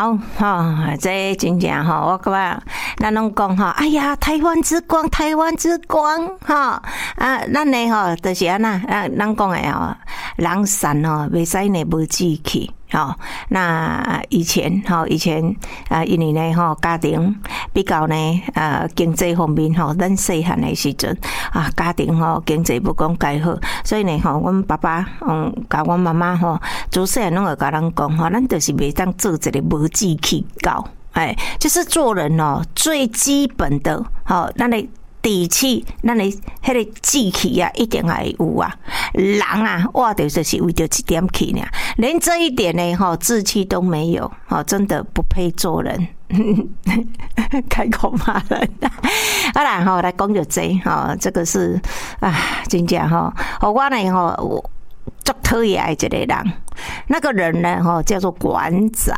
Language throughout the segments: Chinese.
好哈，这真正哈，我感觉咱拢讲哈，哎呀，台湾之光，台湾之光哈啊，咱呢哈就是安那，咱讲的哦，人善哦，袂使呢无志气。好，那以前因为呢家庭比较呢经济方面咱细汉的时阵家庭经济不讲介好，所以呢阮爸爸甲阮妈妈自细汉拢会甲咱讲咱就是袂当做一个无志气狗，就是做人最基本的咱的底气，咱的迄个志气啊，一定还有啊。人啊，活着就是为着一点气呢，连这一点呢，志气都没有，真的不配做人。开口骂人。好啦，来讲就这个是真正我呢最讨厌的一个人，那个人呢叫做馆长。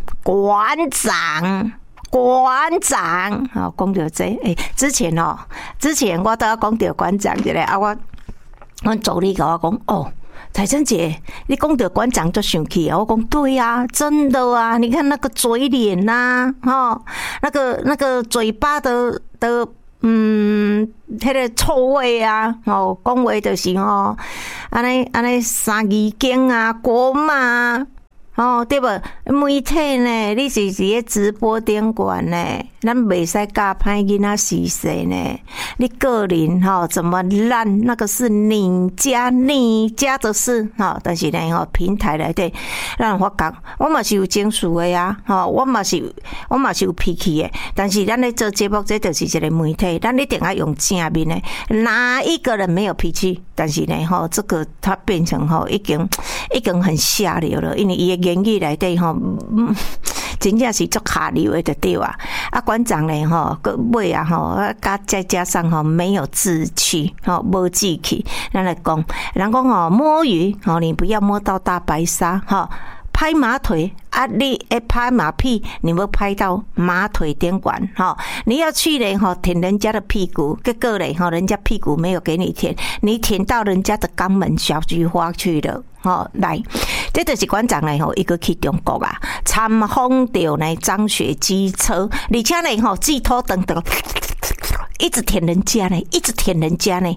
好，讲到这，之前我都要讲到馆长一个阮助理甲我讲彩珍姐，你讲到馆长就生气啊！我讲对啊，真的啊！你看那个嘴脸呐，那个嘴巴的迄个臭味啊，讲话就是安尼三字经啊，国骂对无？媒体呢，你是伫咧直播顶管呢，咱袂使教歹囡仔时势呢。你个人怎么烂，那个是你家的事但是呢平台内底让人发觉，我嘛是有情绪的呀，我嘛是有脾气的。但是咱咧做节目，这就是一个媒体，咱一定要用正面的。哪一个人没有脾气？但是呢这个它变成已经很下流了，因为伊的言语内底真正是足下流的就对啊！馆长呢个尾再加上没有志气无志气，咱来讲，人讲摸鱼你不要摸到大白鲨拍马腿你拍马屁，你要拍到马腿顶管你要去舔人家的屁股，结果人家屁股没有给你舔，你舔到人家的肛门小菊花去了来，这就是馆长一个去中国啊，参访到张学机车，而且寄托等等。一直舔人家呢，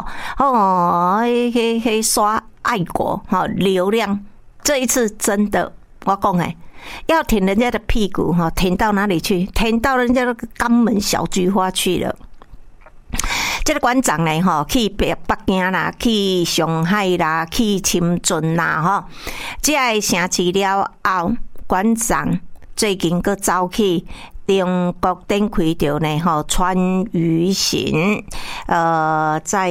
刷爱国流量。这一次真的，我讲要舔人家的屁股舔到哪里去？舔到人家的肛门小菊花去了。这个馆长呢去北京啦，去上海啦，去深圳啦这个城市了后，馆长最近佫走去中国展开着川渝行，在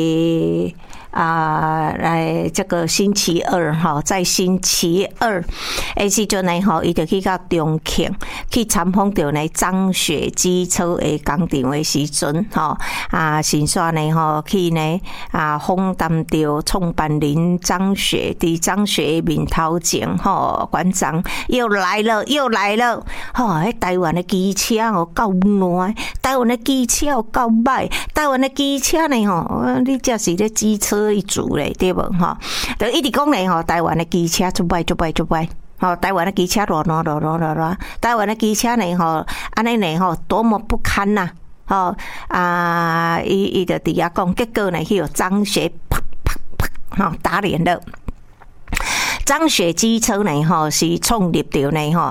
来这个星期二在星期二的时阵伊就去到重庆去参访到张雪机车的工厂的时阵先煞去访谈到创办人张雪，伫张雪的面头前馆长又来了台湾的机车够烂，台湾的机车够歹，台湾的机车你这是咧机车一族咧，对无就一直讲台湾的机车出歹，台湾的机车乱，台湾的机车安尼多么不堪呐！伊就底下讲，结果有张学啪打脸了。张雪机车是创立到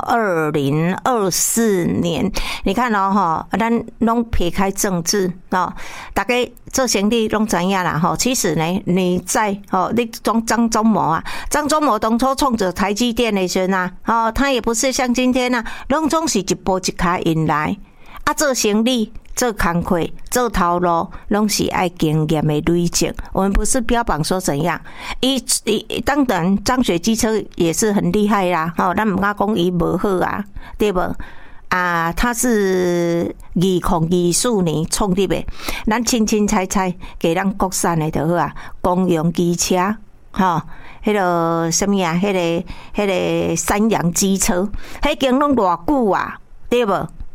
2024年，你看咱拢撇开政治大家做生意拢知影啦其实你在你张忠谋张忠谋当初创造台积电的时阵他也不是像今天拢总是一步一脚印来做生意。做工课、做头路，拢是爱经验的累积。我们不是标榜说怎样，当然张雪机车也是很厉害啦。咱唔敢讲伊无好对不？他是2024年创立的，咱清彩给咱国产的就好公用机车迄个什么迄个山羊机车，迄经拢偌久对不？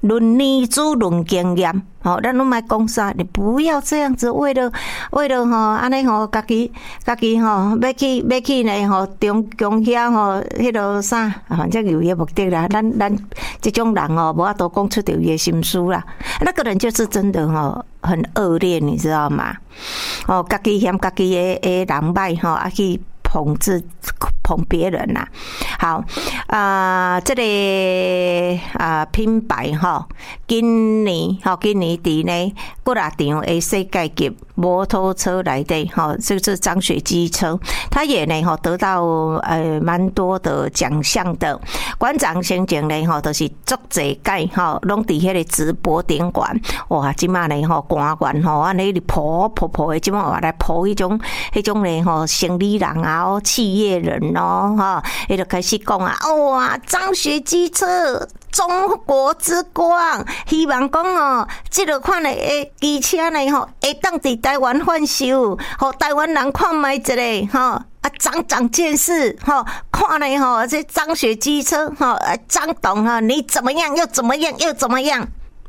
论年资论经验，咱拢莫讲啥，你不要这样子，为了安尼家己要去呢中遐迄落啥，反正有伊目的啦。咱这种人无法度讲出着伊的心思啦。那个人就是真的很恶劣，你知道吗？家己嫌家己的人歹去捧别人啦。好，这个品牌今年伫呢各大场的世界级摩托车内底就是张雪机车，他也呢得到蛮多的奖项的。馆长先前呢就是足侪届拢伫迄个直播顶管，哇，即马呢官员安尼婆的，即马话来婆迄种呢生理人啊，企业人伊就开始讲啊，哇，张雪机车中国之光，希望讲这个款的机车呢会当伫台湾贩售，互台湾人看卖一个长见识看呢这张雪机车张董你怎么样又怎么样又怎么样。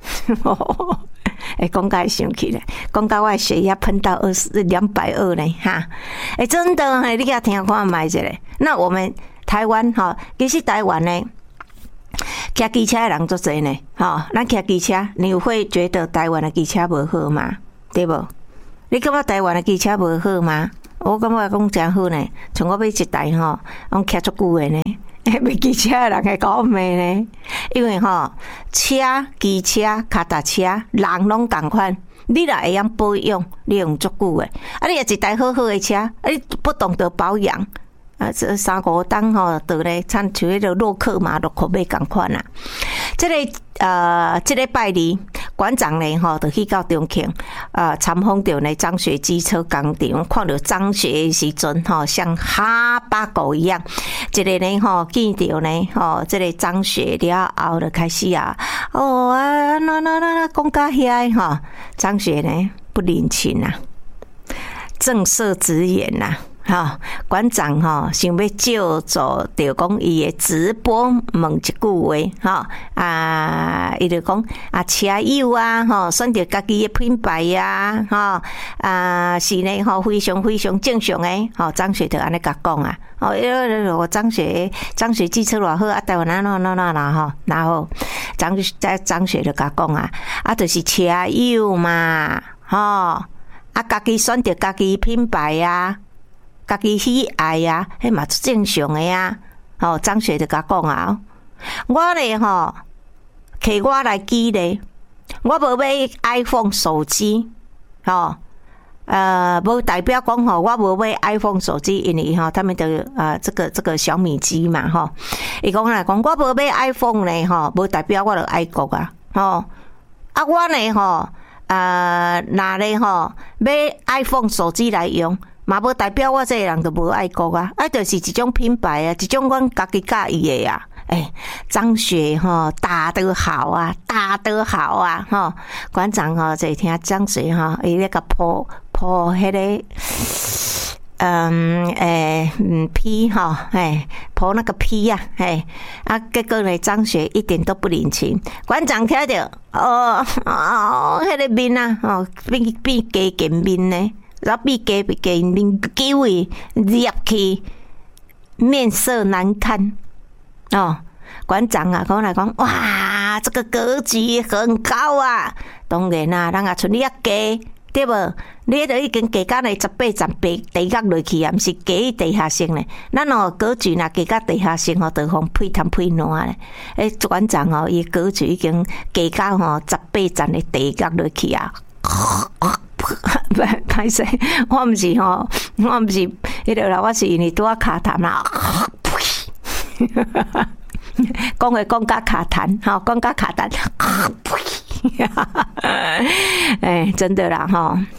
讲到生气咧，讲到我的血压喷到220呢哈！真的你也听看卖一下。那我们台湾其实台湾呢，骑机车的人足侪呢，咱骑机车，你会觉得台湾的机车无好吗？对不？你感觉台湾的机车无好吗？我感觉讲真好呢，像我买一台我骑足久的呢。买机车的人会甲我骂呢，因为机车、脚踏车人拢同款，你若会晓保养，你用足久的。你若一台好好的车，你不懂得保养，这3-5档就咧，像迄个洛克马、洛克马同款啦。这个拜二，馆长呢就去到中庆，参访到呢张雪机车工厂，看到张雪的时阵像哈巴狗一样。一个呢见到呢这个张雪了后就开始那讲到遐张雪呢不领情啊，正色直言呐。馆长想要借助着讲伊的直播问一句话伊就讲车友选择家己的品牌是呢非常非常正常的张雪就安尼甲讲张雪机车偌好台湾然后张雪就甲讲就是车友嘛家己选择家己品牌家己喜爱迄嘛正常的张雪就甲讲我咧摕我来举例，我无买 iPhone 手机无代表讲我无买 iPhone 手机，因为他们的这个小米机嘛伊讲来讲我无买 iPhone 咧无代表我就爱国我咧拿咧买 iPhone 手机来用。嘛无代表我这个人就无爱国就是一种品牌一种阮家己介意的张雪打得好打得好馆长在听张雪伊咧个泼迄个批泼那个批结果呢张雪一点都不领情，馆长听到迄个面变加见面呢。然后比给面机会入去，面色难看馆长讲来讲，哇，这个格局很高当然咱也像你加对无？你都已经加到呢18层地角落去毋是加地下室呢？咱格局若加到地下室就互配汤配烂咧。馆长伊格局已经加到18层的地角落去歹势，我毋是迄个啦，我是因为拄啊卡痰啦，讲甲卡痰，讲甲卡痰，真的啦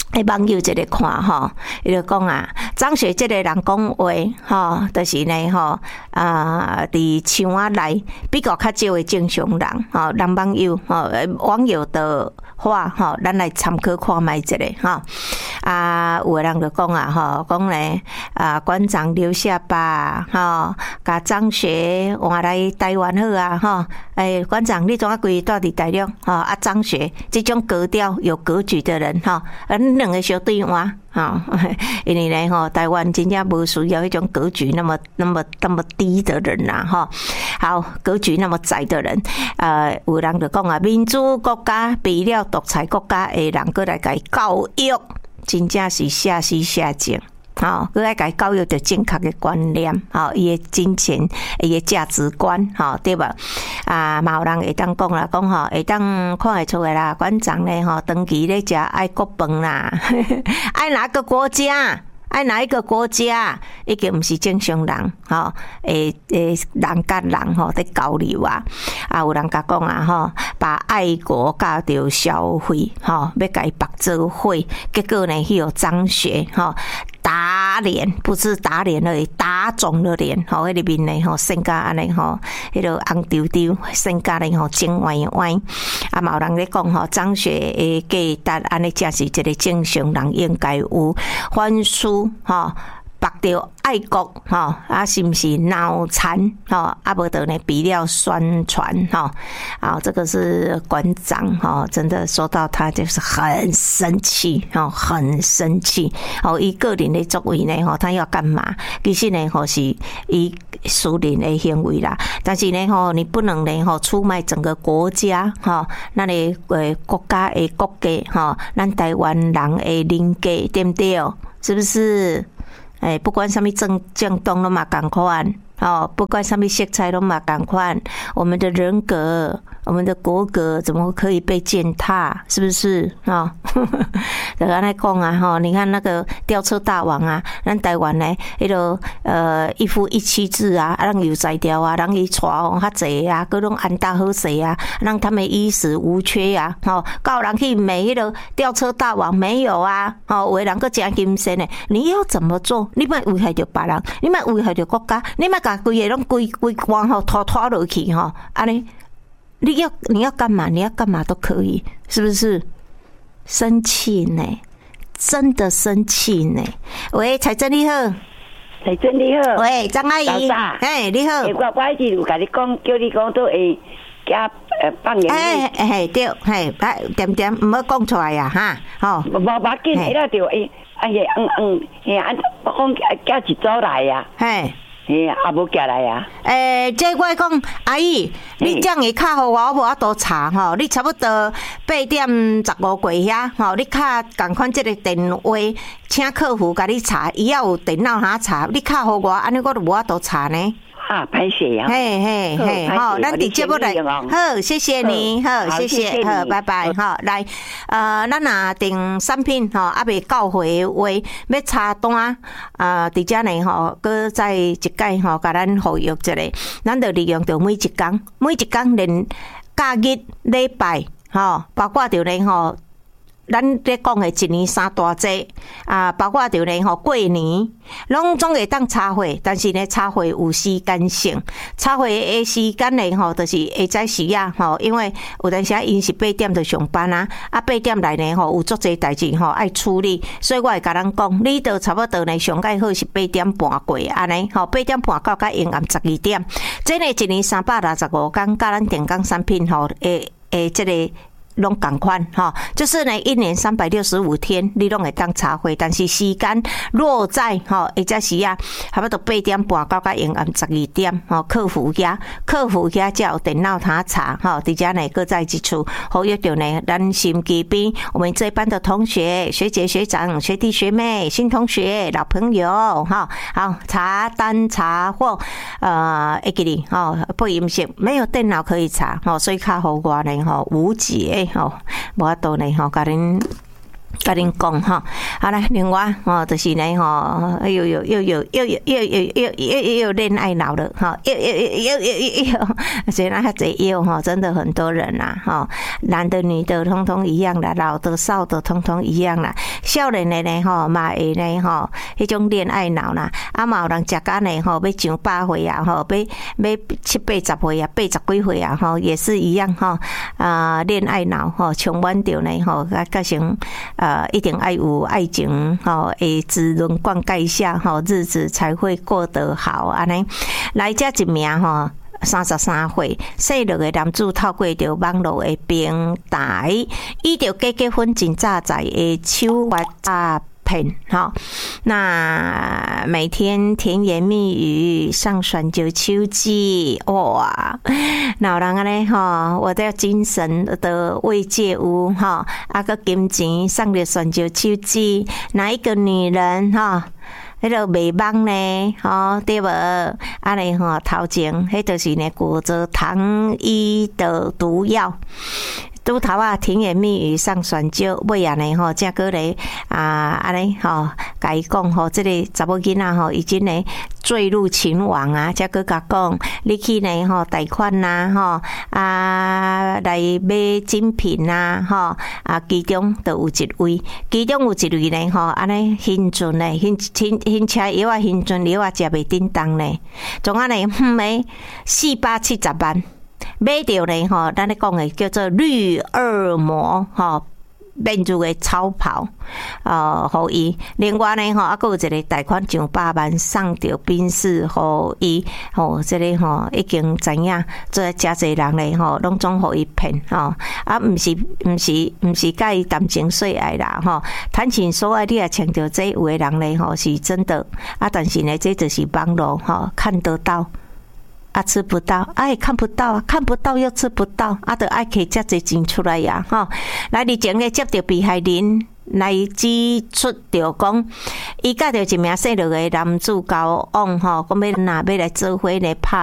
网友一个看吼，伊就讲啊，张学这个人讲话吼，就是呢吼伫墙仔内比较较少的正常人吼，男网友吼，网友的话吼，咱来参考看卖一下吼。有的人就讲啊吼，讲咧馆长留下吧吼，甲张学换来台湾好啊吼。馆长你怎啊规住伫大陆吼？张学这种格调有格局的人吼，两个小对换吼，因为呢吼，台湾真正无需要一种格局那么低的人呐吼。好，格局那么窄的人，有人就讲啊，民主国家比了独裁国家的人，过来甲伊教育，真正是写诗写情。好，佮来甲教育着正确的观念，好，伊的金钱，伊的价值观，好，对吧？嘛有人会当讲啦，讲吼会当看会出来啦，馆长咧吼，长期咧食爱国饭啦，爱哪个国家？爱哪一个国家？已经不是正常人，吼，人甲人吼在交流啊。有人甲讲啊，吼，把爱国教着消费，吼，要甲伊绑做伙，结果呢，迄个张学，吼。打脸不是打脸而已，打肿了脸，吼，迄里面呢吼，身价安尼吼，迄个红丢丢，身价呢吼，真歪歪。嘛有人咧讲吼，张学的价值安尼，才是一个正常人应该有反思吼。绑着爱国吼，是不是脑残吼？无得呢比料宣传吼，这个是馆长吼，真的说到他就是很生气吼，很生气哦。伊个人的作为呢吼，他要干嘛？其实呢吼是伊私人的行为啦，但是呢吼，你不能呢吼出卖整个国家吼，咱的国家的国家吼，咱台湾人的人格对不对？是不是？不管什么政党都嘛同款，不管什么色彩都嘛同款。我们的人格，我们的国格，怎么可以被践踏？是不是啊？就安尼讲啊，哈，你看那个吊车大王啊，咱台湾呢，迄个一夫一妻制啊，人有才调啊，人伊娶较济啊，各种安大好势啊，让他们衣食无缺啊，吼，告人去美迄个吊车大王没有啊，吼，有的人个真金身呢，你要怎么做？你莫危害着别人，你莫危害着国家，你莫甲规个拢规关吼拖落去吼，安尼。你要干嘛？你要干嘛都可以，是不是？生气呢，真的生气呢。喂，彩珍你好， 彩珍你好， 喂，张阿姨，你好。 我一直有甲你讲，叫你讲都会加放盐。 对，点点唔好讲出来呀，哈，吼。 无要紧，伊拉就我讲加一组来呀，也无寄来啊！ 这我讲阿姨，你这样会卡互我无法度查吼，你差不多8:15过遐吼，你卡共款这个电话，请客服甲你查，伊也有电脑通查，你卡互我，安尼我就无法度查呢。 歹势啊！ 嘿，好，咱伫节目来，好，谢谢你，好，谢谢，好，拜拜，好，来，咱若订产品吼，未到货话，要查单伫遮呢吼，搁再一解吼，甲咱服务一下，咱就利用着每一工连假日礼拜吼，包括着呢吼。咱咧讲的一年三大节包括着呢吼过年，拢总会当插货，但是呢插货有时间性，插货的时间呢吼，就是下早时啊吼，因为有阵时因是8点就上班8点来呢吼有足侪代志吼爱处理，所以我会甲咱讲，你都差不多呢上介好是8点半过安尼吼，8点半到阴暗12点，这呢一年365天，甲咱电工产品吼这个。拢同款哈，就是呢，一年365天，你拢会当查货，但是时间落在哈，或者是差不多8点半到阴暗12点，客服遐才有电脑通查哈，伫遮呢，搁在一处，呼吁着呢，咱心机边，我们这班的同学、学姐、学长、学弟、学妹、新同学、老朋友哈，好查单查货，会记哩哈，不允许没有电脑可以查，所以较好我呢哈无解。无法度呢吼，甲恁甲恁讲吼，好来，另外吼，就是呢吼，又恋爱脑了哈，又，现在还在又哈，真的很多人啦哈，男的女的通通一样啦，老的少的通通一样啦，少年的呢吼嘛会呢吼，迄种恋爱脑啦，啊嘛有人食干呢吼，要上100岁啊吼，要70、80岁啊，80几岁啊吼，也是一样吼，恋爱脑吼，充满着呢吼，甲成一定爱有爱情吼，会滋润灌溉下吼，日子才会过得好安尼。来这一名吼。33岁，细路的男子透过着网络的平台，伊着结婚真早在的手法诈骗哈。那每天甜言蜜語上傳就手機，哇！那有人安尼吼，我的精神的慰藉有哈，個金錢上了傳就手機，哪一個女人哈？迄個袂茫呢，吼對無？安尼吼頭前，迄就是呢裹着糖衣的毒藥。拄頭啊，甜言蜜語上傳招，尾啊呢吼，才個咧安尼吼，甲伊講吼，即個查某囡仔吼，已經呢墜入情網啊，才個甲講，你去呢吼貸款吶吼來買精品吶吼其中都有一位，其中有一位呢吼，安尼現陣呢，現車藥啊，現陣藥啊，食袂叮當呢，總啊呢誒470萬。買到呢吼，咱咧讲的叫做绿恶魔吼，变做的超跑，互伊。另外呢吼，还有一个贷款上100萬送到賓士，互伊吼，这个吼已經知影，做真侪人咧吼，拢總互伊騙吼，毋是甲伊談情說愛啦吼，談情說愛你也強調這有的人咧吼是真的，但是呢，這就是網絡吼看得到。吃不到，也看不到啊，看不到又吃不到，就愛摕遮濟錢出來呀，吼！來，你前日接到被害人來指出着講，伊甲着一名細路的男子交往吼，講要來做伙呢拍